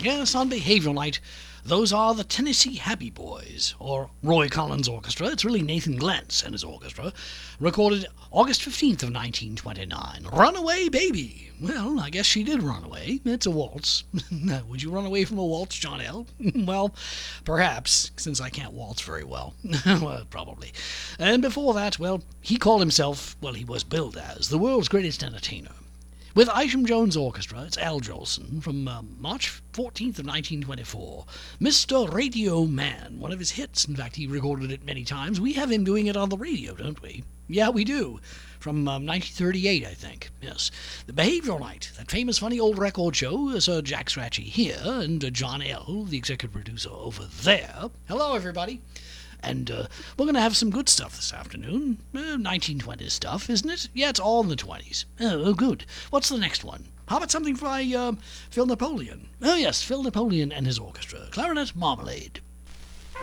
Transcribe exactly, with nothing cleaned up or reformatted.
Yes, on Behavioral Night, those are the Tennessee Happy Boys, or Roy Collins Orchestra. It's really Nathan Glantz and his orchestra. Recorded August fifteenth of nineteen twenty-nine. Runaway Baby. Well, I guess she did run away. It's a waltz. Would you run away from a waltz, John L? Well, perhaps, since I can't waltz very well. Well, probably. And before that, well, he called himself, well, he was billed as, the world's greatest entertainer. With Isham Jones Orchestra, it's Al Jolson from uh, March fourteenth of nineteen twenty-four. Mister Radio Man, one of his hits. In fact, he recorded it many times. We have him doing it on the radio, don't we? Yeah, we do. From um, nineteen thirty-eight, I think. Yes. The Behavioral Night, that famous funny old record show. Sir Jack Scratchy here, and uh, John L., the executive producer, over there. Hello, everybody. And uh, we're going to have some good stuff this afternoon. Uh, nineteen twenties stuff, isn't it? Yeah, it's all in the twenties. Oh, good. What's the next one? How about something by uh, Phil Napoleon? Oh, yes, Phil Napoleon and his orchestra. Clarinet Marmalade.